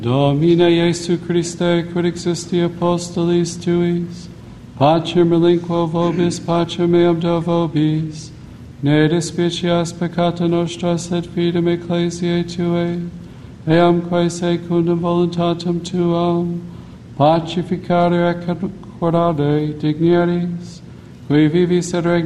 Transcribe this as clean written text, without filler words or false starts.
Domine Iesu Christe, quid existi apostolis tuis, pacem relinquo vobis, pacem meam do vobis, ne despicias peccata nostra, sed fidem ecclesiae Tuae, eam quae secundum voluntatem Tuam, pacificare et concordare dignieris, qui vivis et